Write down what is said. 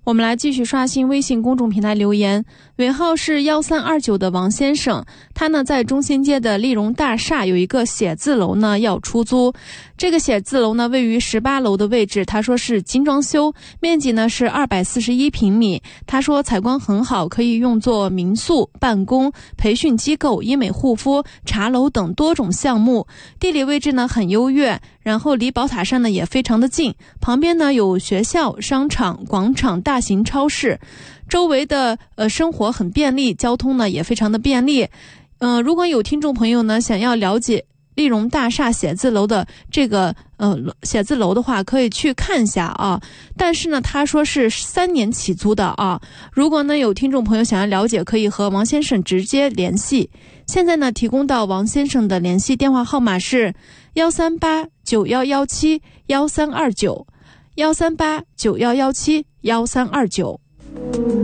我们来继续刷新微信公众平台留言，尾号是1329的王先生，他呢在中心街的丽荣大厦有一个写字楼呢要出租，这个写字楼呢位于18楼的位置，他说是精装修，面积呢是241平米，他说采光很好，可以用作民宿、办公、培训机构、医美护肤、茶楼等多种项目，地理位置呢很优越，然后离宝塔山呢也非常的近，旁边呢有学校、商场、广场、大型超市，周围的生活很便利，交通呢也非常的便利。如果有听众朋友呢想要了解丽荣大厦写字楼的这个写字楼的话，可以去看一下啊。但是呢，他说是3年起租的啊。如果呢有听众朋友想要了解，可以和王先生直接联系。现在呢，提供到王先生的联系电话号码是13891171329，13891171329。